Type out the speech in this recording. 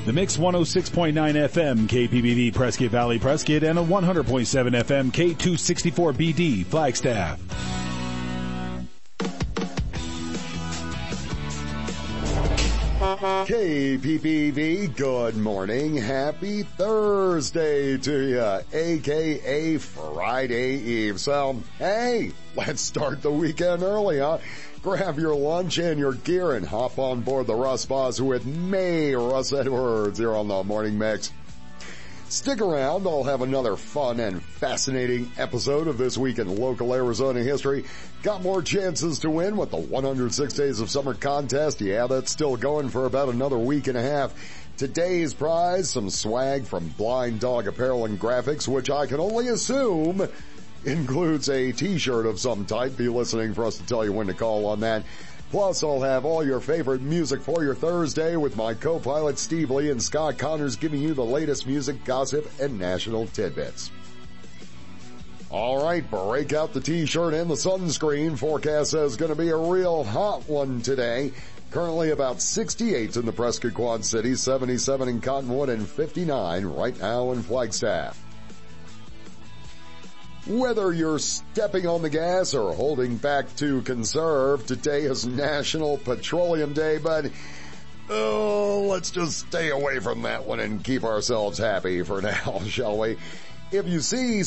The Mix 106.9 FM KPBV Prescott Valley Prescott and a 100.7 FM K264BD Flagstaff. KPPV, good morning. Happy Thursday to you, aka Friday Eve. So, hey, let's start the weekend early, huh? Grab your lunch and your gear and hop on board the Russ Bus with me, Russ Edwards, here on the Morning Mix. Stick around, I'll have another fun and fascinating episode of This Week in Local Arizona History. Got more chances to win with the 106 Days of Summer contest. Yeah, that's still going for about another week and a half. Today's prize, some swag from Blind Dog Apparel and Graphics, which I can only assume includes a t-shirt of some type. Be listening for us to tell you when to call on that. Plus, I'll have all your favorite music for your Thursday with my co-pilot Steve Lee and Scott Connors giving you the latest music, gossip, and national tidbits. All right, break out the t-shirt and the sunscreen. Forecast says going to be a real hot one today. Currently about 68 in the Prescott Quad Cities, 77 in Cottonwood, and 59 right now in Flagstaff. Whether you're stepping on the gas or holding back to conserve, today is National Petroleum Day, but let's just stay away from that one and keep ourselves happy for now, shall we? If you see